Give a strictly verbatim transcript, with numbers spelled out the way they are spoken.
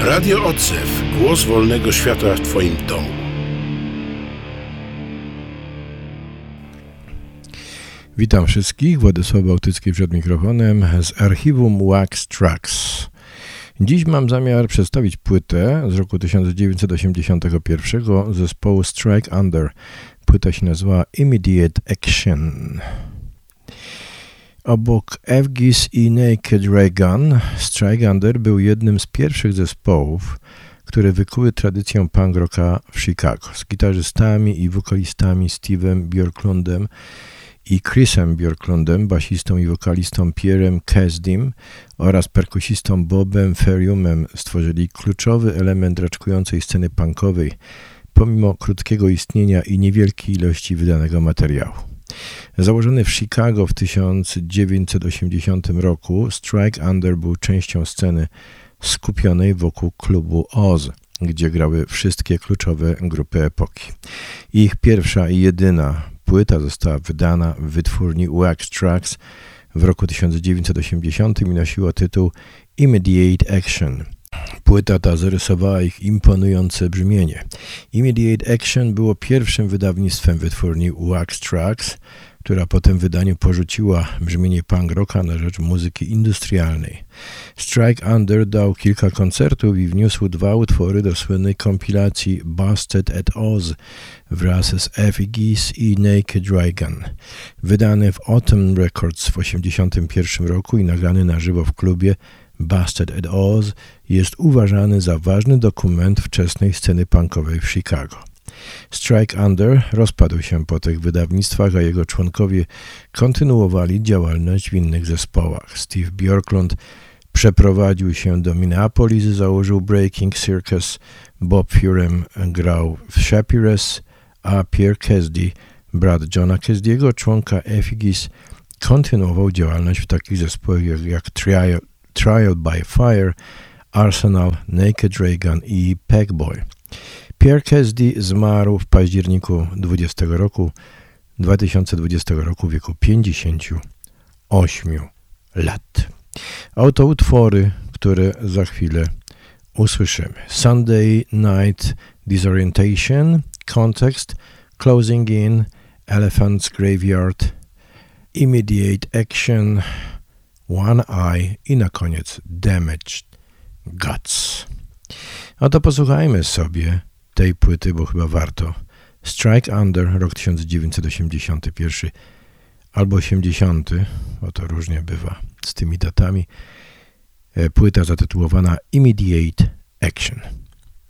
Radio Odzew. Głos wolnego świata w Twoim domu. Witam wszystkich. Władysław Bałtycki przed mikrofonem z archiwum Wax Trax. Dziś mam zamiar przedstawić płytę z roku tysiąc dziewięćset osiemdziesiątego pierwszego zespołu Strike Under. Płyta się nazywa Immediate Action. Obok F-Gis i Naked Ray Gun, Strike Under był jednym z pierwszych zespołów, które wykuły tradycję punk rocka w Chicago, z gitarzystami i wokalistami Steve'em Bjorklundem i Chrisem Bjorklundem, basistą i wokalistą Pierrem Kesdim oraz perkusistą Bobem Feriumem stworzyli kluczowy element raczkującej sceny punkowej, pomimo krótkiego istnienia i niewielkiej ilości wydanego materiału. Założony w Chicago w tysiąc dziewięćset osiemdziesiątym roku, Strike Under był częścią sceny skupionej wokół klubu Oz, gdzie grały wszystkie kluczowe grupy epoki. Ich pierwsza i jedyna płyta została wydana w wytwórni Wax Trax w roku tysiąc dziewięćset osiemdziesiątym i nosiła tytuł Immediate Action. Płyta ta zarysowała ich imponujące brzmienie. Immediate Action było pierwszym wydawnictwem wytwórni Wax Trax, która po tym wydaniu porzuciła brzmienie punk rocka na rzecz muzyki industrialnej. Strike Under dał kilka koncertów i wniósł dwa utwory do słynnej kompilacji Busted at Oz wraz z F-Gis i Naked Ray Gun. Wydany w Autumn Records w osiemdziesiątym pierwszym roku i nagrany na żywo w klubie Busted at Oz, jest uważany za ważny dokument wczesnej sceny punkowej w Chicago. Strike Under rozpadł się po tych wydawnictwach, a jego członkowie kontynuowali działalność w innych zespołach. Steve Bjorklund przeprowadził się do Minneapolis, założył Breaking Circus, Bob Furem grał w Shapires, a Pierre Kesdi, brat Johna Kesdiego, członka F-Gis, kontynuował działalność w takich zespołach jak, jak Trial, Trial by Fire, Arsenal, Naked Ray Gun i Packboy. Pierre Kesdi zmarł w październiku dwudziestego roku, dwa tysiące dwudziestego roku w wieku pięćdziesięciu ośmiu lat. Oto utwory, które za chwilę usłyszymy. Sunday Night Disorientation, Context, Closing In, Elephant's Graveyard, Immediate Action, One Eye i na koniec Damaged Guts. No to posłuchajmy sobie tej płyty, bo chyba warto. Strike Under, rok tysiąc dziewięćset osiemdziesiąty pierwszy albo osiemdziesiąty, bo to różnie bywa z tymi datami. Płyta zatytułowana Immediate Action.